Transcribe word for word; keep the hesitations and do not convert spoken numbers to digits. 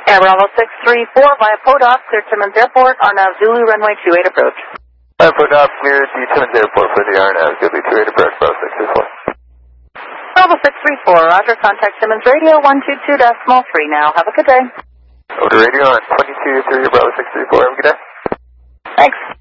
Air Bravo six three four via Podop, clear Timmins Airport, R N A V Zulu, runway two eight approach. Via Podop, clear the Timmins Airport for the R N A V Zulu two eight approach, Bravo six three four. Bravo six three four, roger, contact Timmins Radio one two two decimal three now. Have a good day. Over to radio on twenty-two three, Bravo six three four, have a good day. Thanks.